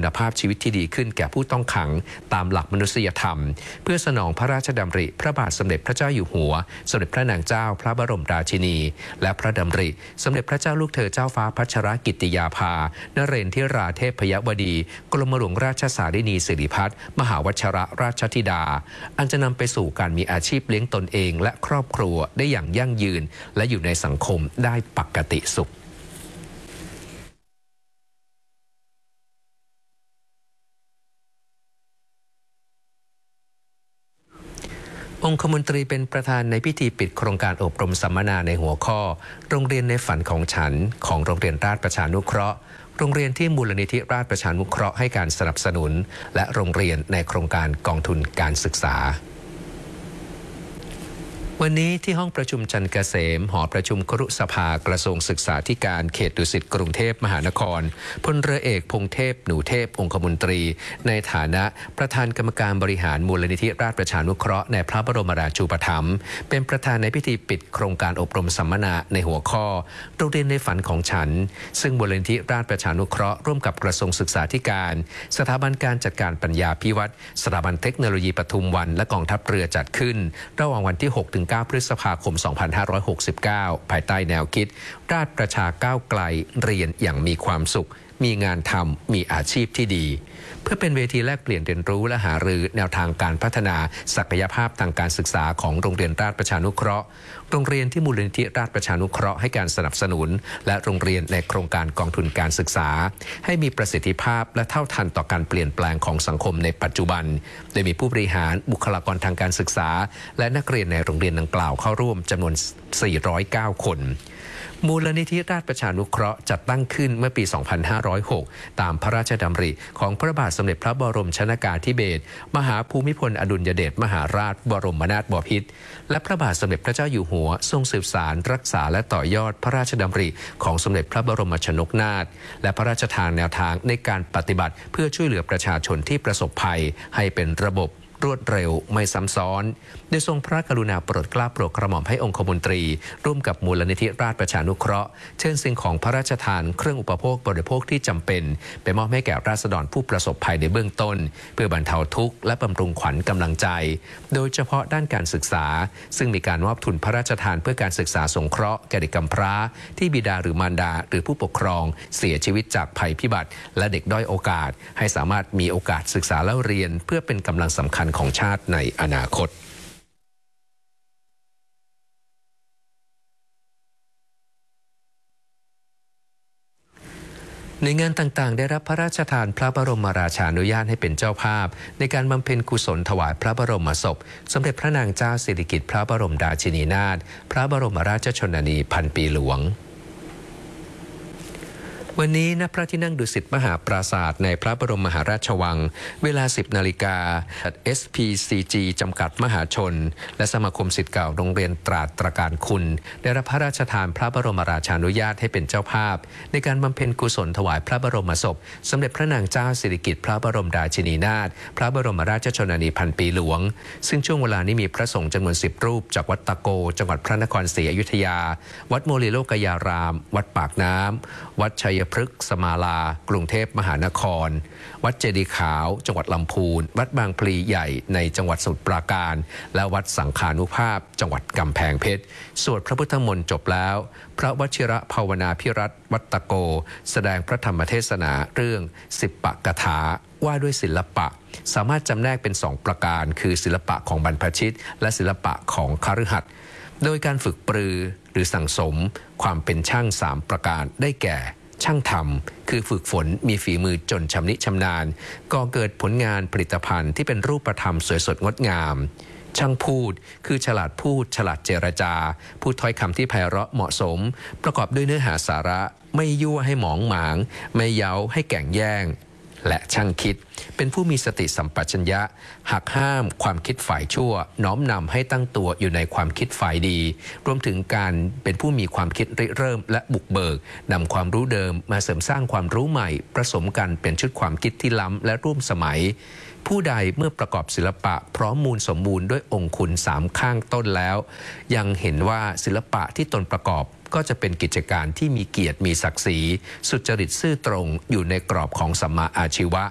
คุณภาพชีวิตที่ดีขึ้นแก่ผู้ต้องขังตามหลักมนุษยธรรมเพื่อสนองพระราชดำริพระบาทสมเด็จพระเจ้าอยู่หัวสมเด็จพระนางเจ้าพระบรมราชินีและพระดำริสมเด็จพระเจ้าลูกเธอเจ้าฟ้าพัชรกิติยาภานเรนทิราเทพยวดีกรมหลวงราชสารินีสิริพัฒน์มหาวชิรราชธิดาอันจะนำไปสู่การมีอาชีพเลี้ยงตนเองและครอบครัวได้อย่างยั่งยืนและอยู่ในสังคมได้ปกติสุของคมนตรีเป็นประธานในพิธีปิดโครงการอบรมสัมมนาในหัวข้อโรงเรียนในฝันของฉันของโรงเรียนราชประชานุเคราะห์โรงเรียนที่มูลนิธิราชประชานุเคราะห์ให้การสนับสนุนและโรงเรียนในโครงการกองทุนการศึกษาวันนี้ที่ห้องประชุมจันทร์เกษมหอประชุมครุสภากระทรวงศึกษาธิการเขตดุสิตกรุงเทพมหานครพลเรือเอกพงเทพหนูเทพองคมนตรีในฐานะประธานกรรมการบริหารมูลนิธิราชประชานุเคราะห์ในพระบรมราชูปถัมภ์เป็นประธานในพิธีปิดโครงการอบรมสัมมนาในหัวข้อโรงเรียนในฝันของฉันซึ่งมูลนิธิราชประชานุเคราะห์ร่วมกับกระทรวงศึกษาธิการสถาบันการจัดการปัญญาภิวัตรสถาบันเทคโนโลยีปทุมวันและกองทัพเรือจัดขึ้นระหว่างวันที่ 6-9 พฤษภาคม 2569 ภายใต้แนวคิดราชประชาก้าวไกลเรียนอย่างมีความสุขมีงานทำมีอาชีพที่ดีเพื่อเป็นเวทีแลกเปลี่ยนเรียนรู้และหารือแนวทางการพัฒนาศักยภาพทางการศึกษาของโรงเรียนราชประชานุเคราะห์โรงเรียนที่มูลนิธิราชประชานุเคราะห์ให้การสนับสนุนและโรงเรียนในโครงการกองทุนการศึกษาให้มีประสิทธิภาพและเท่าทันต่อการเปลี่ยนแปลงของสังคมในปัจจุบันโดยมีผู้บริหารบุคลากรทางการศึกษาและนักเรียนในโรงเรียนดังกล่าวเข้าร่วมจำนวน 409 คนมูลนิธิราชประชานุเคราะห์จัดตั้งขึ้นเมื่อปี 2506 ตามพระราชดำริของพระบาทสมเด็จพระบรมชนกาธิเบศรมหาภูมิพลอดุลยเดชมหาราชบรมนาถบพิตรและพระบาทสมเด็จพระเจ้าอยู่หัวทรงสืบสานรักษาและต่อยอดพระราชดำริของสมเด็จพระบรมชนกนาถและพระราชทานแนวทางในการปฏิบัติเพื่อช่วยเหลือประชาชนที่ประสบภัยให้เป็นระบบรวดเร็วไม่ซ้ำซ้อนโดยทรงพระกรุณาโปรดเกล้าโปรดกระหม่อมให้องคมนตรีร่วมกับมูลนิธิราชประชานุเคราะห์เชิญสิ่งของพระราชทานเครื่องอุปโภคบริโภคที่จำเป็นไปมอบให้แก่ราษฎรผู้ประสบภัยในเบื้องต้นเพื่อบรรเทาทุกข์และบำรุงขวัญกำลังใจโดยเฉพาะด้านการศึกษาซึ่งมีการมอบทุนพระราชทานเพื่อการศึกษาสงเคราะห์แก่เด็กกำพร้าที่บิดาหรือมารดาหรือผู้ปกครองเสียชีวิตจากภัยพิบัติและเด็กด้อยโอกาสให้สามารถมีโอกาสศึกษาและเรียนเพื่อเป็นกำลังสำคัญของชาติในอนาคตในงานต่างๆได้รับพระราชทานพระบรมราชานุญาตให้เป็นเจ้าภาพในการบำเพ็ญกุศลถวายพระบรมศพสมเด็จพระนางเจ้าสิริกิติ์พระบรมราชินีนาถพระบรมราชชนนีพันปีหลวงวันนี้ณพระที่นั่งดุสิตมหาปราสาทในพระบรมมหาราชวังเวลา 10 นาฬิกา SPCG จำกัดมหาชนและสมาคมศิษย์เก่าโรงเรียนตราดตระการคุณได้รับพระราชทานพระบรมราชานุญาตให้เป็นเจ้าภาพในการบำเพ็ญกุศลถวายพระบรมศพสมเด็จพระนางเจ้าสิริกิติ์พระบรมราชินีนาถพระบรมราชชนนีพันปีหลวงซึ่งช่วงเวลานี้มีพระสงฆ์จำนวน 10 รูปจากวัดตะโกจังหวัดพระนครศรีอยุธยาวัดโมลีโลกยารามวัดปากน้ำวัดชัยพฤกษ์สมาลากรุงเทพมหานครวัดเจดีย์ขาวจังหวัดลำพูนวัดบางพลีใหญ่ในจังหวัดสมุทรปราการและวัดสังฆานุภาพจังหวัดกำแพงเพชรสวดพระพุทธมนต์จบแล้วพระวชิระภาวนาภิรัตน์วัดตะโกแสดงพระธรรมเทศนาเรื่องสิบปกถาว่าด้วยศิลปะสามารถจำแนกเป็น2ประการคือศิลปะของบรรพชิตและศิลปะของคฤหัสถ์โดยการฝึกปรือหรือสั่งสมความเป็นช่าง3ประการได้แก่ช่างทำคือฝึกฝนมีฝีมือจนชำนิชำนาญก่อเกิดผลงานผลิตภัณฑ์ที่เป็นรูปธรรมสวยสดงดงามช่างพูดคือฉลาดพูดฉลาดเจรจาพูดถ้อยคำที่ไพเราะเหมาะสมประกอบด้วยเนื้อหาสาระไม่ยั่วให้หมองหมางไม่เย้าให้แก่งแย่งและช่างคิดเป็นผู้มีสติสัมปชัญญะหักห้ามความคิดฝ่ายชั่วน้อมนำให้ตั้งตัวอยู่ในความคิดฝ่ายดีรวมถึงการเป็นผู้มีความคิดริเริ่มและบุกเบิกนำความรู้เดิมมาเสริมสร้างความรู้ใหม่ผสมกันเป็นชุดความคิดที่ล้ำและร่วมสมัยผู้ใดเมื่อประกอบศิลปะพร้อมมูลสมบูรณ์ด้วยองค์คุณ3ข้างต้นแล้วยังเห็นว่าศิลปะที่ตนประกอบก็จะเป็นกิจการที่มีเกียรติมีศักดิ์ศรีสุจริตซื่อตรงอยู่ในกรอบของสัมมาอาชีวะ